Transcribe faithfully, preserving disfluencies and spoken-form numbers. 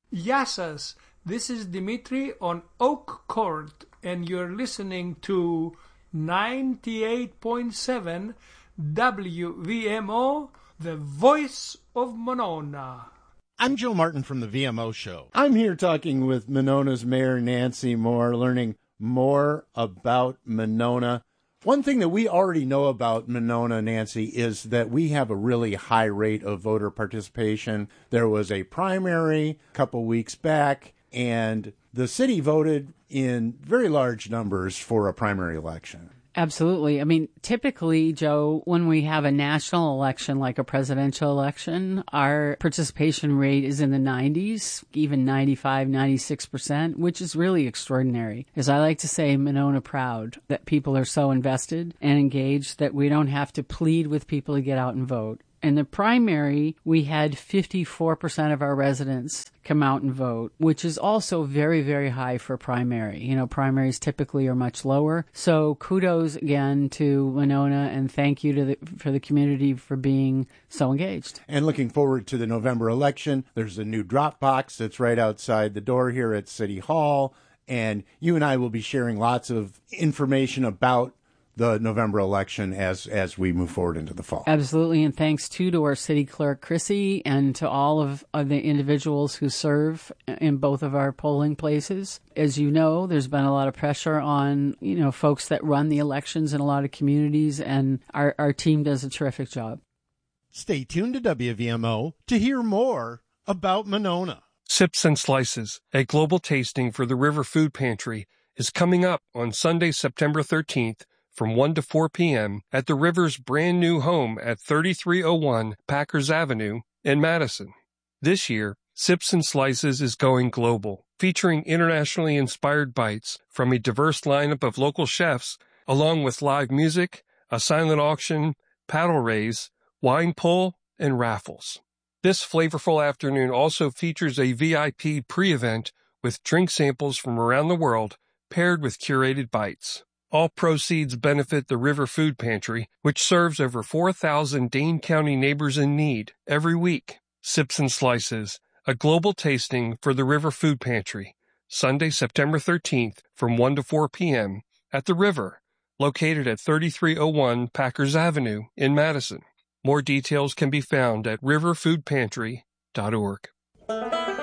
Yassas, this is Dimitri on Oak Court, and you're listening to ninety-eight point seven W V M O, the voice of Monona. I'm Joe Martin from the V M O Show. I'm here talking with Monona's Mayor Nancy Moore, learning more about Monona. One thing that we already know about Monona, Nancy, is that we have a really high rate of voter participation. There was a primary a couple weeks back, and the city voted in very large numbers for a primary election. Absolutely. I mean, typically, Joe, when we have a national election like a presidential election, our participation rate is in the nineties, even ninety-five, ninety-six percent, which is really extraordinary. As I like to say, Monona proud that people are so invested and engaged that we don't have to plead with people to get out and vote. In the primary, we had fifty-four percent of our residents come out and vote, which is also very, very high for primary. You know, primaries typically are much lower. So kudos again to Monona, and thank you to the, for the community for being so engaged. And looking forward to the November election, there's a new drop box that's right outside the door here at City Hall. And you and I will be sharing lots of information about the November election as as we move forward into the fall. Absolutely, and thanks too to our city clerk, Chrissy, and to all of, of the individuals who serve in both of our polling places. As you know, there's been a lot of pressure on, you know, folks that run the elections in a lot of communities, and our, our team does a terrific job. Stay tuned to W V M O to hear more about Monona. Sips and Slices, a global tasting for the River Food Pantry, is coming up on Sunday, September thirteenth, from one to four p.m. at the River's brand new home at thirty-three oh one Packers Avenue in Madison. This year, Sips and Slices is going global, featuring internationally inspired bites from a diverse lineup of local chefs, along with live music, a silent auction, paddle race, wine pull, and raffles. This flavorful afternoon also features a V I P pre-event with drink samples from around the world paired with curated bites. All proceeds benefit the River Food Pantry, which serves over four thousand Dane County neighbors in need every week. Sips and Slices, a global tasting for the River Food Pantry, Sunday, September thirteenth from one to four p.m. at the River, located at thirty-three oh one Packers Avenue in Madison. More details can be found at river food pantry dot org.